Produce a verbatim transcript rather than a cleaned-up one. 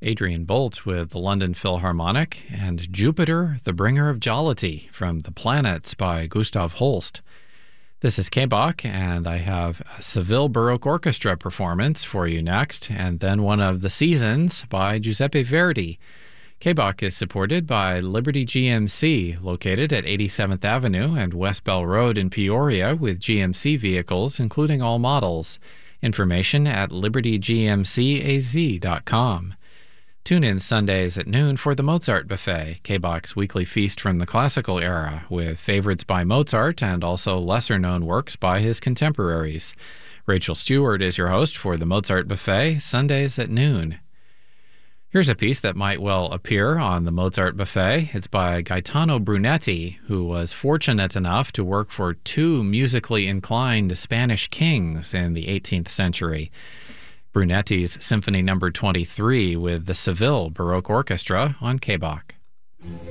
Adrian Bolt with the London Philharmonic, and Jupiter, the Bringer of Jollity from The Planets by Gustav Holst. This is K-Bach, and I have a Seville Baroque Orchestra performance for you next, and then one of The Seasons by Giuseppe Verdi. K-Bach is supported by Liberty G M C, located at eighty-seventh Avenue and West Bell Road in Peoria, with G M C vehicles, including all models. Information at liberty g m c a z dot com. Tune in Sundays at noon for the Mozart Buffet, K-Bach's weekly feast from the classical era, with favorites by Mozart and also lesser-known works by his contemporaries. Rachel Stewart is your host for the Mozart Buffet, Sundays at noon. Here's a piece that might well appear on the Mozart Buffet. It's by Gaetano Brunetti, who was fortunate enough to work for two musically inclined Spanish kings in the eighteenth century. Brunetti's Symphony Number twenty-three with the Seville Baroque Orchestra on K-Bach.